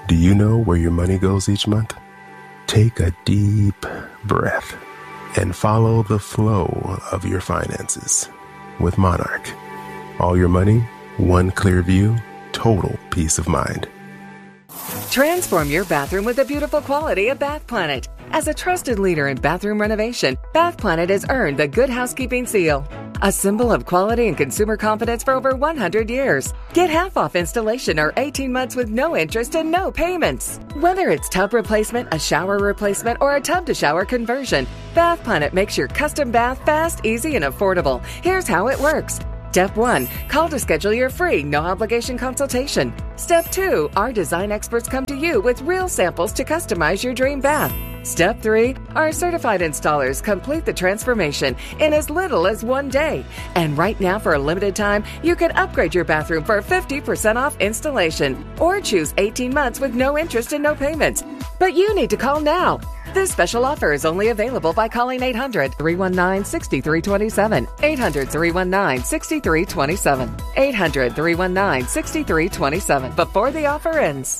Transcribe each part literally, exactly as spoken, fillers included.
Do you know where your money goes each month? Take a deep breath and follow the flow of your finances with Monarch. All your money, one clear view, total peace of mind. Transform your bathroom with the beautiful quality of Bath Planet. As a trusted leader in bathroom renovation, Bath Planet has earned the Good Housekeeping seal, a symbol of quality and consumer confidence for over one hundred years. Get half off installation or eighteen months with no interest and no payments. Whether it's tub replacement, a shower replacement, or a tub-to-shower conversion, Bath Planet makes your custom bath fast, easy, and affordable. Here's how it works. Step one, call to schedule your free, no-obligation consultation. Step two, our design experts come to you with real samples to customize your dream bath. Step three, our certified installers complete the transformation in as little as one day. And right now, for a limited time, you can upgrade your bathroom for fifty percent off installation or choose eighteen months with no interest and no payments. But you need to call now. This special offer is only available by calling eight hundred, three one nine, six three two seven, eight hundred, three one nine, six three two seven, eight hundred, three one nine, six three two seven before the offer ends.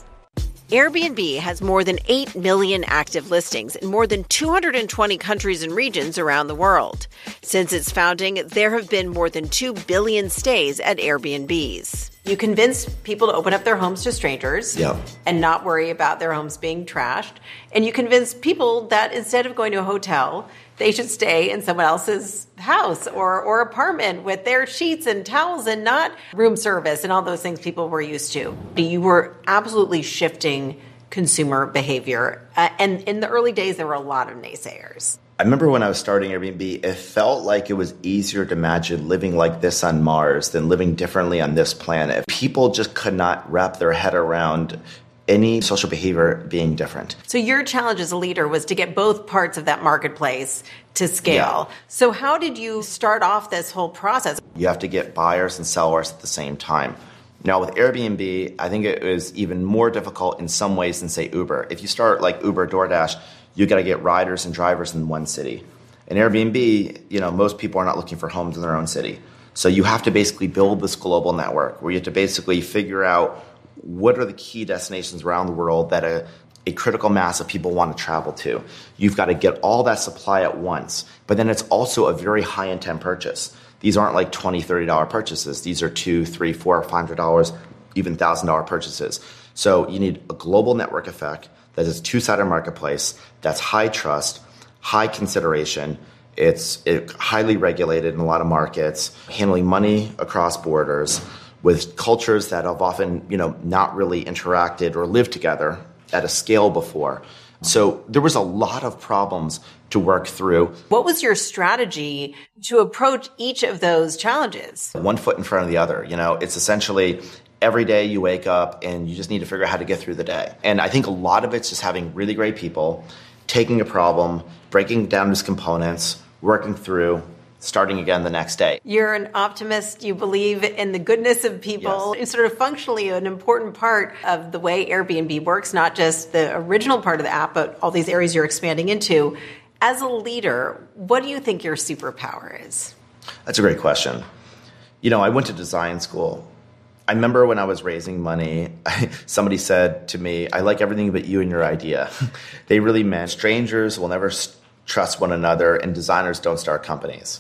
Airbnb has more than eight million active listings in more than two hundred twenty countries and regions around the world. Since its founding, there have been more than two billion stays at Airbnbs. You convince people to open up their homes to strangers yeah. and not worry about their homes being trashed. And you convince people that instead of going to a hotel, they should stay in someone else's house or, or apartment with their sheets and towels and not room service and all those things people were used to. You were absolutely shifting consumer behavior. Uh, and in the early days, there were a lot of naysayers. I remember when I was starting Airbnb, it felt like it was easier to imagine living like this on Mars than living differently on this planet. People just could not wrap their head around any social behavior being different. So your challenge as a leader was to get both parts of that marketplace to scale. Yeah. So how did you start off this whole process? You have to get buyers and sellers at the same time. Now with Airbnb, I think it was even more difficult in some ways than, say, Uber. If you start like Uber, DoorDash, you got to get riders and drivers in one city. In Airbnb, you know, most people are not looking for homes in their own city. So you have to basically build this global network where you have to basically figure out what are the key destinations around the world that a, a critical mass of people want to travel to. You've got to get all that supply at once. But then it's also a very high intent purchase. These aren't like twenty dollars, thirty dollars purchases. These are two, three, four, five hundred dollars, even one thousand dollars purchases. So you need a global network effect that is a two-sided marketplace, that's high trust, high consideration. It's it, highly regulated in a lot of markets, handling money across borders with cultures that have often, you know, not really interacted or lived together at a scale before. So there was a lot of problems to work through. What was your strategy to approach each of those challenges? One foot in front of the other. You know, it's essentially every day you wake up and you just need to figure out how to get through the day. And I think a lot of it's just having really great people, taking a problem, breaking it down into components, working through, starting again the next day. You're an optimist. You believe in the goodness of people. Yes. It's sort of functionally an important part of the way Airbnb works, not just the original part of the app, but all these areas you're expanding into. As a leader, what do you think your superpower is? That's a great question. You know, I went to design school. I remember when I was raising money, somebody said to me, I like everything but you and your idea. They really meant strangers will never trust one another and designers don't start companies.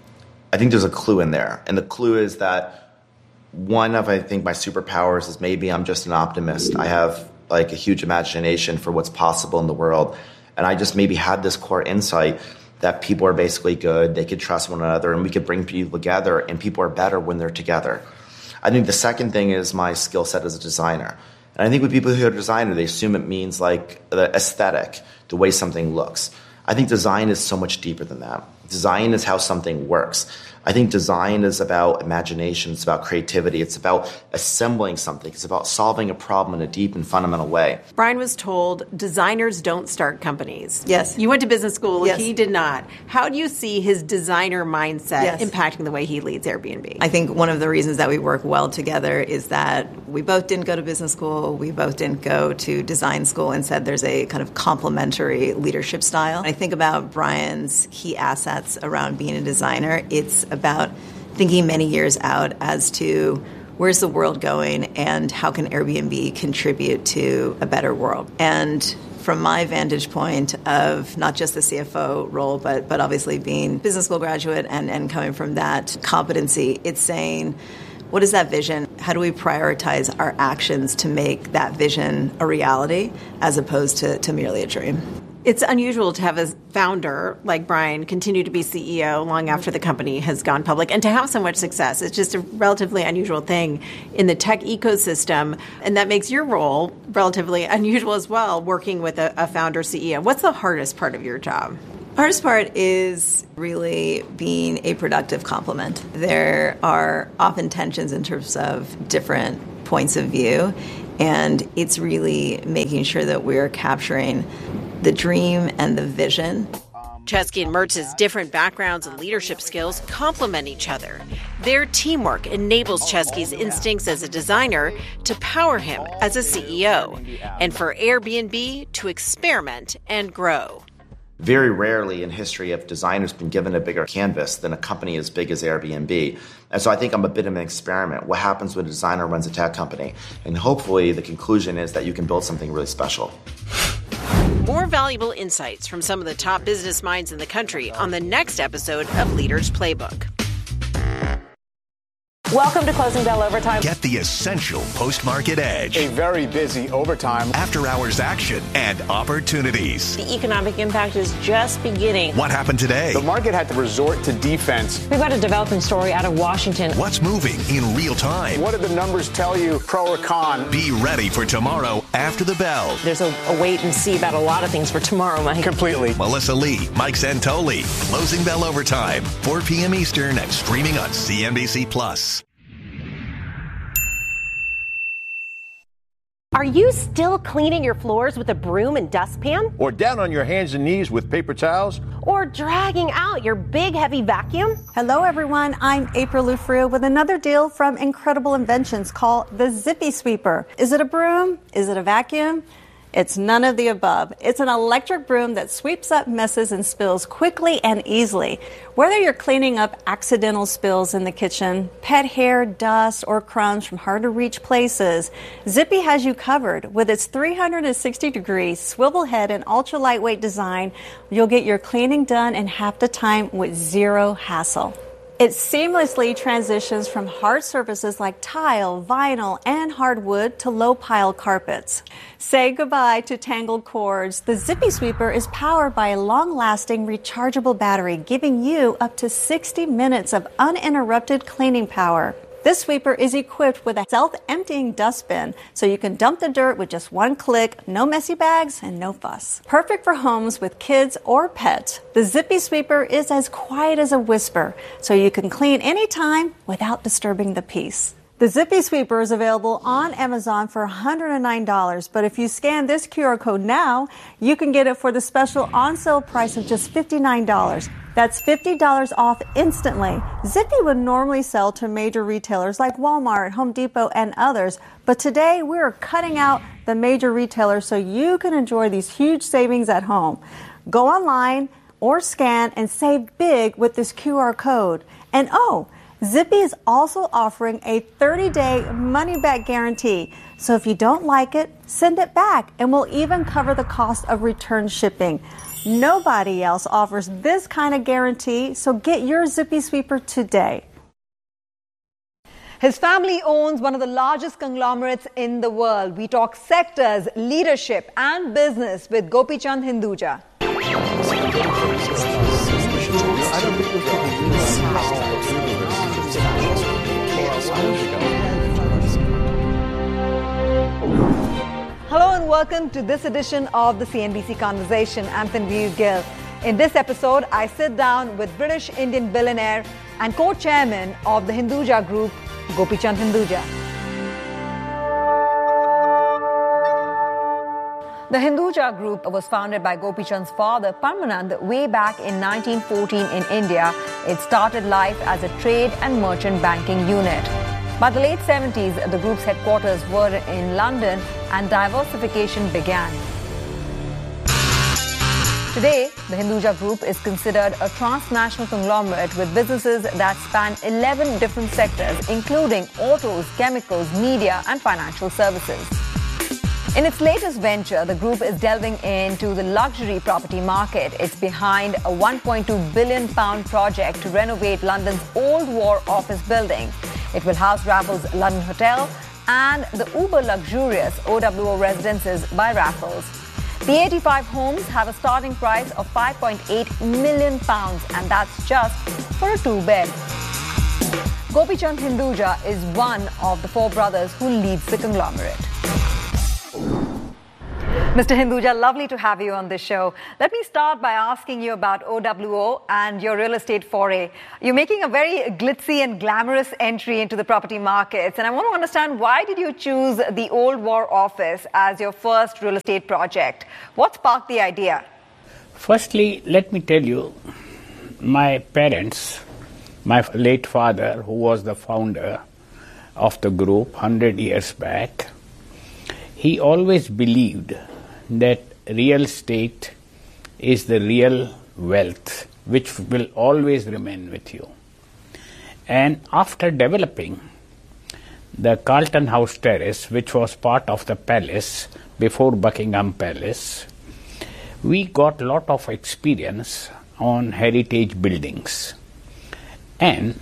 I think there's a clue in there. And the clue is that one of, I think, my superpowers is maybe I'm just an optimist. I have like a huge imagination for what's possible in the world. And I just maybe had this core insight that people are basically good, they could trust one another, and we could bring people together, and people are better when they're together. I think the second thing is my skill set as a designer. And I think with people who are designers, they assume it means like the aesthetic, the way something looks. I think design is so much deeper than that. Design is how something works. I think design is about imagination. It's about creativity. It's about assembling something. It's about solving a problem in a deep and fundamental way. Brian was told designers don't start companies. Yes. You went to business school. Yes. He did not. How do you see his designer mindset Yes. impacting the way he leads Airbnb? I think one of the reasons that we work well together is that we both didn't go to business school. We both didn't go to design school. Instead, there's a kind of complementary leadership style. I think about Brian's key assets around being a designer. It's about thinking many years out as to where's the world going and how can Airbnb contribute to a better world? And from my vantage point of not just the C F O role, but but obviously being a business school graduate and, and coming from that competency, it's saying, what is that vision? How do we prioritize our actions to make that vision a reality as opposed to, to merely a dream? It's unusual to have a founder like Brian continue to be C E O long after the company has gone public and to have so much success. It's just a relatively unusual thing in the tech ecosystem, and that makes your role relatively unusual as well, working with a, a founder C E O. What's the hardest part of your job? Hardest part is really being a productive complement. There are often tensions in terms of different points of view, and it's really making sure that we're capturing the dream and the vision. Chesky and Mertz's different backgrounds and leadership skills complement each other. Their teamwork enables Chesky's instincts as a designer to power him as a C E O, and for Airbnb to experiment and grow. Very rarely in history have designers been given a bigger canvas than a company as big as Airbnb. And so I think I'm a bit of an experiment. What happens when a designer runs a tech company? And hopefully the conclusion is that you can build something really special. More valuable insights from some of the top business minds in the country on the next episode of Leaders Playbook. Welcome to Closing Bell Overtime. Get the essential post-market edge. A very busy overtime. After-hours action and opportunities. The economic impact is just beginning. What happened today? The market had to resort to defense. We've got a developing story out of Washington. What's moving in real time? What did the numbers tell you, pro or con? Be ready for tomorrow after the bell. There's a, a wait and see about a lot of things for tomorrow, Mike. Completely. Melissa Lee, Mike Santoli. Closing Bell Overtime, four p.m. Eastern and streaming on C N B C Plus. Are you still cleaning your floors with a broom and dustpan? Or down on your hands and knees with paper towels? Or dragging out your big, heavy vacuum? Hello, everyone. I'm April Lufrio with another deal from Incredible Inventions called the Zippy Sweeper. Is it a broom? Is it a vacuum? It's none of the above. It's an electric broom that sweeps up messes and spills quickly and easily. Whether you're cleaning up accidental spills in the kitchen, pet hair, dust, or crumbs from hard-to-reach places, Zippy has you covered. With its three hundred sixty degree swivel head and ultra-lightweight design, you'll get your cleaning done in half the time with zero hassle. It seamlessly transitions from hard surfaces like tile, vinyl, and hardwood to low-pile carpets. Say goodbye to tangled cords. The Zippy Sweeper is powered by a long-lasting rechargeable battery, giving you up to sixty minutes of uninterrupted cleaning power. This sweeper is equipped with a self-emptying dustbin, so you can dump the dirt with just one click, no messy bags, and no fuss. Perfect for homes with kids or pets. The Zippy Sweeper is as quiet as a whisper, so you can clean anytime without disturbing the peace. The Zippy Sweeper is available on Amazon for one hundred nine dollars, but if you scan this Q R code now, you can get it for the special on-sale price of just fifty-nine dollars. That's fifty dollars off instantly. Zippy would normally sell to major retailers like Walmart, Home Depot, and others, but today we're cutting out the major retailers so you can enjoy these huge savings at home. Go online or scan and save big with this Q R code. And oh, Zippy is also offering a thirty day money-back guarantee. So if you don't like it, send it back, and we'll even cover the cost of return shipping. Nobody else offers this kind of guarantee, so get your Zippy Sweeper today. His family owns one of the largest conglomerates in the world. We talk sectors, leadership, and business with Gopi Chand Hinduja. Hello and welcome to this edition of the C N B C Conversation. I'm Tanveer Gill. In this episode, I sit down with British Indian billionaire and co-chairman of the Hinduja Group, Gopi Chand Hinduja. The Hinduja Group was founded by Gopi Chand's father, Paramanand, way back in nineteen fourteen in India. It started life as a trade and merchant banking unit. By the late seventies, the group's headquarters were in London and diversification began. Today, The Hinduja Group is considered a transnational conglomerate with businesses that span eleven different sectors, including autos, chemicals, media, and financial services. In its latest venture, the group is delving into the luxury property market. It's behind a one point two billion pound project to renovate London's Old War Office building. It will house Raffles London Hotel and the uber-luxurious O W O Residences by Raffles. The eighty-five homes have a starting price of five point eight million pounds, and that's just for a two-bed. Gopi Chand Hinduja is one of the four brothers who leads the conglomerate. Mister Hinduja, lovely to have you on this show. Let me start by asking you about O W O and your real estate foray. You're making a very glitzy and glamorous entry into the property markets, and I want to understand, why did you choose the Old War Office as your first real estate project? What sparked the idea? Firstly, let me tell you, my parents, my late father, who was the founder of the group one hundred years back, he always believed that real estate is the real wealth which will always remain with you. And after developing the Carlton House Terrace, which was part of the palace before Buckingham Palace, we got a lot of experience on heritage buildings. And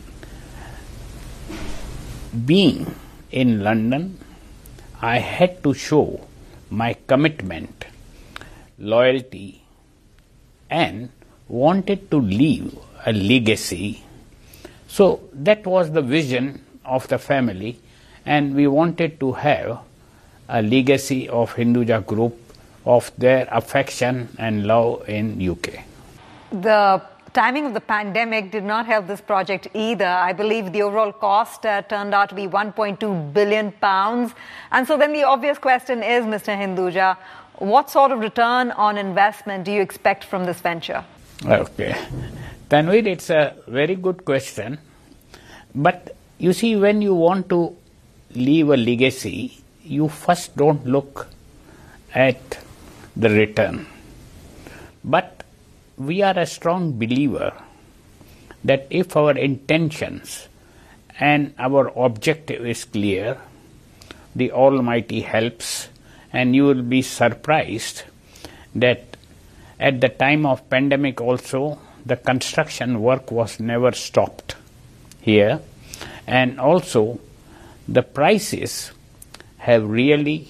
being in London, I had to show my commitment, loyalty, and wanted to leave a legacy. So that was the vision of the family, and we wanted to have a legacy of Hinduja Group, of their affection and love in U K. The timing of the pandemic did not help this project either. I believe the overall cost uh, turned out to be one point two billion pounds. And so then the obvious question is, Mister Hinduja, what sort of return on investment do you expect from this venture? Okay. Tanvir, it's a very good question. But you see, when you want to leave a legacy, you first don't look at the return. But we are a strong believer that if our intentions and our objective is clear, the Almighty helps, and you will be surprised that at the time of pandemic also, the construction work was never stopped here, and also the prices have really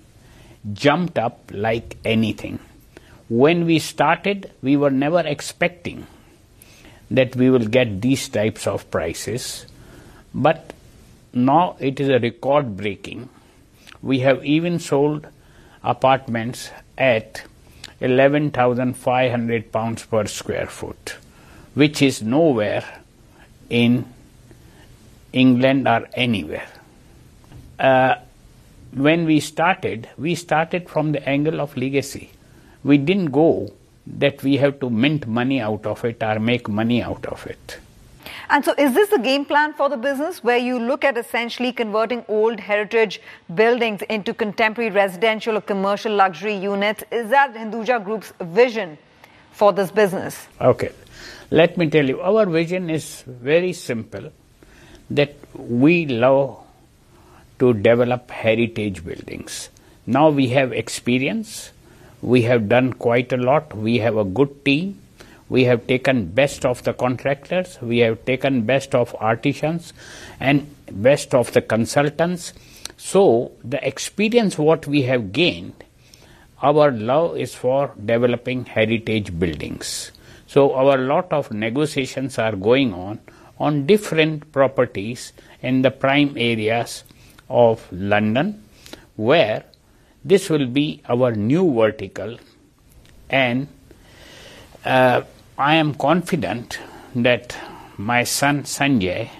jumped up like anything. When we started, we were never expecting that we will get these types of prices, but now it is a record breaking. We have even sold apartments at eleven thousand five hundred pounds per square foot, which is nowhere in England or anywhere. Uh, when we started, we started from the angle of legacy. We didn't go that we have to mint money out of it or make money out of it. And so is this the game plan for the business, where you look at essentially converting old heritage buildings into contemporary residential or commercial luxury units? Is that Hinduja Group's vision for this business? Okay. Let me tell you, our vision is very simple, that we love to develop heritage buildings. Now we have experience. We have done quite a lot. We have a good team. We have taken best of the contractors. We have taken best of artisans and best of the consultants. So the experience what we have gained, our love is for developing heritage buildings. So our lot of negotiations are going on on different properties in the prime areas of London, where this will be our new vertical, and uh, I am confident that my son Sanjay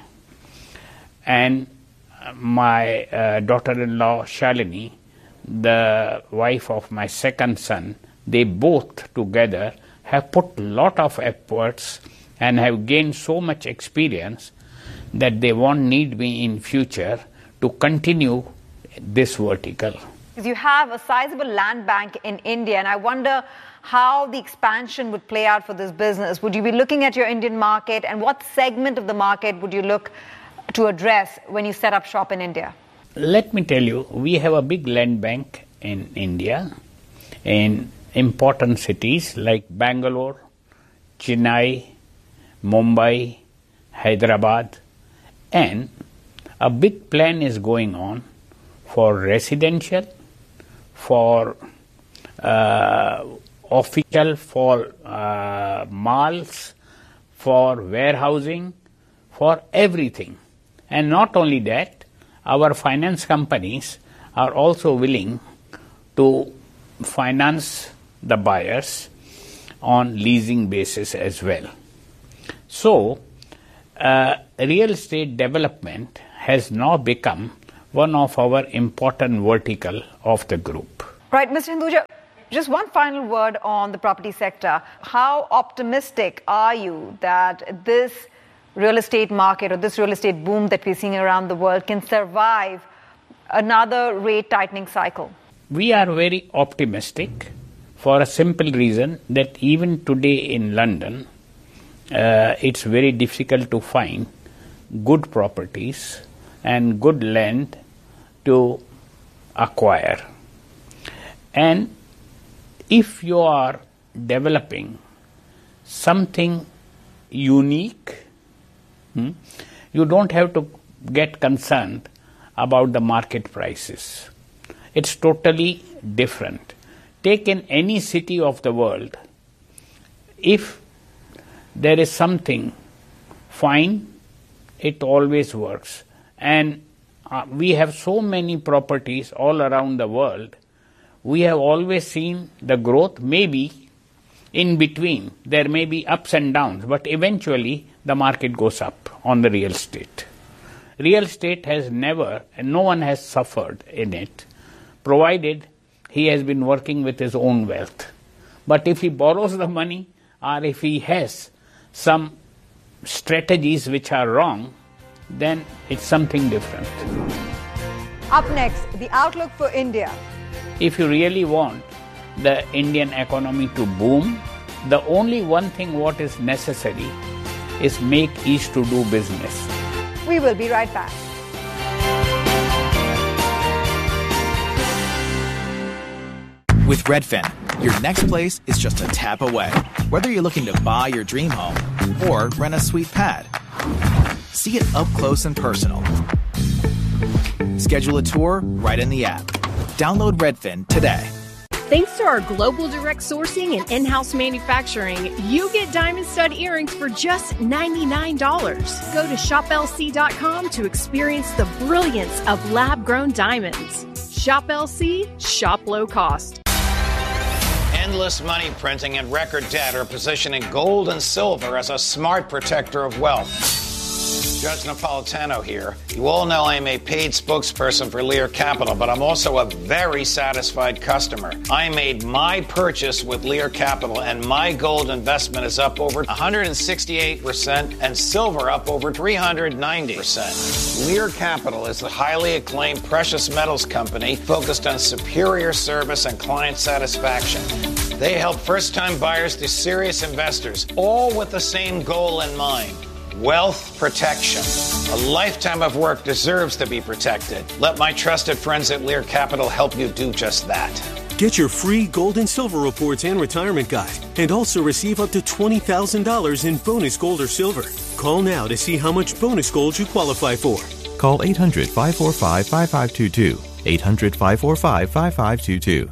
and my uh, daughter-in-law Shalini, the wife of my second son, they both together have put a lot of efforts and have gained so much experience that they won't need me in future to continue this vertical. Because you have a sizable land bank in India, and I wonder how the expansion would play out for this business. Would you be looking at your Indian market, and what segment of the market would you look to address when you set up shop in India? Let me tell you, we have a big land bank in India in important cities like Bangalore, Chennai, Mumbai, Hyderabad, and a big plan is going on for residential, for uh, official, for uh, malls, for warehousing, for everything. And not only that, our finance companies are also willing to finance the buyers on leasing basis as well. So, uh, real estate development has now become one of our important vertical of the group. Right, Mister Hinduja, just one final word on the property sector. How optimistic are you that this real estate market or this real estate boom that we're seeing around the world can survive another rate tightening cycle? We are very optimistic for a simple reason that even today in London, uh, it's very difficult to find good properties and good land to acquire. And if you are developing something unique, hmm, you don't have to get concerned about the market prices. It's totally different. Take in any city of the world, if there is something fine, it always works. And uh, we have so many properties all around the world. We have always seen the growth. Maybe in between there may be ups and downs, but eventually the market goes up on the real estate. Real estate has never, and no one has suffered in it, provided he has been working with his own wealth. But if he borrows the money, or if he has some strategies which are wrong, then it's something different. Up next, the outlook for India. If you really want the Indian economy to boom, the only one thing what is necessary is make ease to do business. We will be right back. With Redfin, your next place is just a tap away. Whether you're looking to buy your dream home or rent a sweet pad, see it up close and personal. Schedule a tour right in the app. Download Redfin today. Thanks to our global direct sourcing and in-house manufacturing, you get diamond stud earrings for just ninety-nine dollars. Go to shop L C dot com to experience the brilliance of lab-grown diamonds. Shop L C, shop low cost. Endless money printing and record debt are positioning gold and silver as a smart protector of wealth. Judge Napolitano here. You all know I am a paid spokesperson for Lear Capital, but I'm also a very satisfied customer. I made my purchase with Lear Capital, and my gold investment is up over one hundred sixty-eight percent and silver up over three hundred ninety percent. Lear Capital is the highly acclaimed precious metals company focused on superior service and client satisfaction. They help first-time buyers to serious investors, all with the same goal in mind. Wealth protection. A lifetime of work deserves to be protected. Let my trusted friends at Lear Capital help you do just that. Get your free gold and silver reports and retirement guide, and also receive up to twenty thousand dollars in bonus gold or silver. Call now to see how much bonus gold you qualify for. Call eight hundred, five four five, five five two two. eight hundred, five four five, five five two two.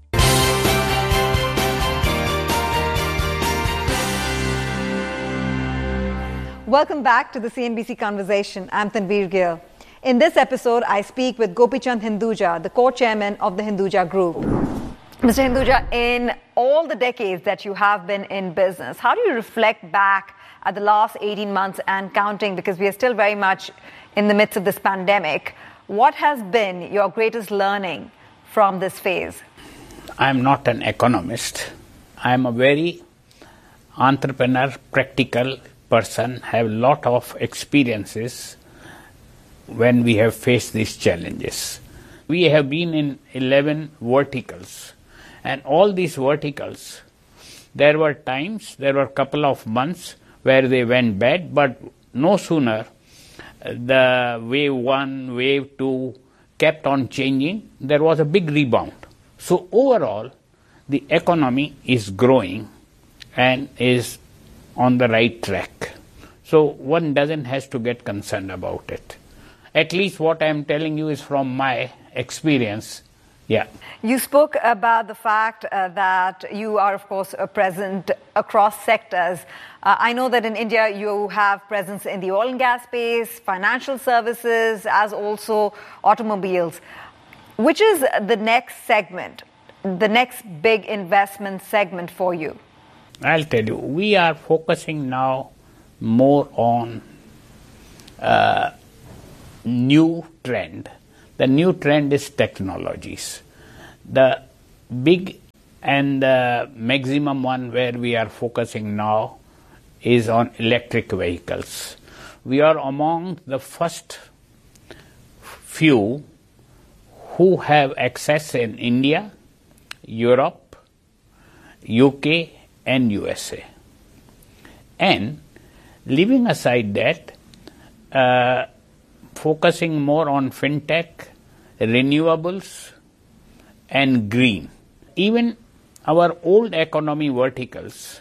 Welcome back to the C N B C Conversation. I'm Tanveer Gill. In this episode, I speak with Gopichand Hinduja, the co-chairman of the Hinduja Group. Mister Hinduja, in all the decades that you have been in business, how do you reflect back at the last eighteen months and counting, because we are still very much in the midst of this pandemic? What has been your greatest learning from this phase? I'm not an economist. I'm a very entrepreneur, practical person, have a lot of experiences when we have faced these challenges. We have been in eleven verticals, and all these verticals, there were times, there were a couple of months where they went bad, but no sooner the wave one, wave two kept on changing, there was a big rebound. So overall, the economy is growing and is on the right track. So one doesn't have to get concerned about it. At least what I am telling you is from my experience. Yeah. You spoke about the fact uh, that you are, of course, uh, present across sectors. Uh, I know that in India you have presence in the oil and gas space, financial services, as also automobiles. Which is the next segment, the next big investment segment for you? I'll tell you, we are focusing now more on uh, new trend. The new trend is technologies. The big and the maximum one where we are focusing now is on electric vehicles. We are among the first few who have access in India, Europe, U K and U S A. And leaving aside that, uh, focusing more on fintech, renewables and green. Even our old economy verticals,